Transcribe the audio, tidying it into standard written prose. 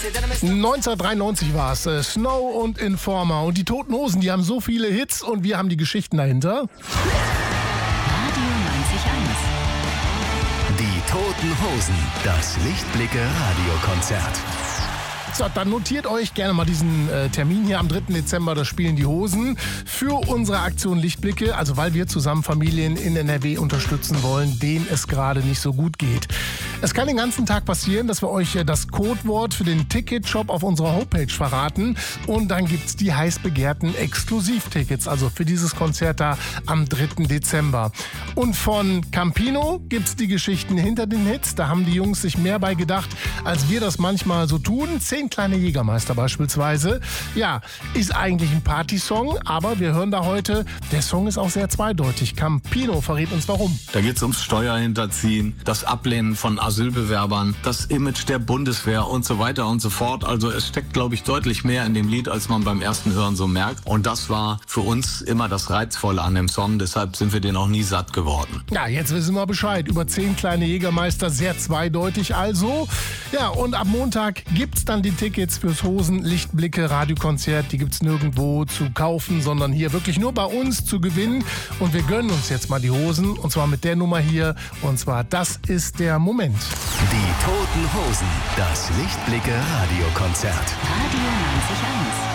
1993 war es. Snow und Informer. Und die Toten Hosen, die haben so viele Hits und wir haben die Geschichten dahinter. Radio 90.1. Die Toten Hosen, das Lichtblicke-Radiokonzert. So, dann notiert euch gerne mal diesen Termin hier am 3. Dezember, da spielen die Hosen für unsere Aktion Lichtblicke, also weil wir zusammen Familien in NRW unterstützen wollen, denen es gerade nicht so gut geht. Es kann den ganzen Tag passieren, dass wir euch das Codewort für den Ticketshop auf unserer Homepage verraten und dann gibt's die heiß begehrten Exklusivtickets, also für dieses Konzert da am 3. Dezember. Und von Campino gibt's die Geschichten hinter den Hits, da haben die Jungs sich mehr bei gedacht, als wir das manchmal so tun. 10 kleine Jägermeister beispielsweise. Ja, ist eigentlich ein Partysong, aber wir hören da heute, der Song ist auch sehr zweideutig. Campino verrät uns warum. Da geht es ums Steuerhinterziehen, das Ablehnen von Asylbewerbern, das Image der Bundeswehr und so weiter und so fort. Also es steckt, glaube ich, deutlich mehr in dem Lied, als man beim ersten Hören so merkt. Und das war für uns immer das Reizvolle an dem Song. Deshalb sind wir den auch nie satt geworden. Ja, jetzt wissen wir Bescheid. Über 10 kleine Jägermeister, sehr zweideutig also. Ja, und ab Montag gibt's dann die Tickets fürs Hosen-Lichtblicke-Radiokonzert. Die gibt's nirgendwo zu kaufen, sondern hier wirklich nur bei uns zu gewinnen. Und wir gönnen uns jetzt mal die Hosen. Und zwar mit der Nummer hier. Und zwar, das ist der Moment. Die Toten Hosen, das Lichtblicke-Radiokonzert. Radio 90.1.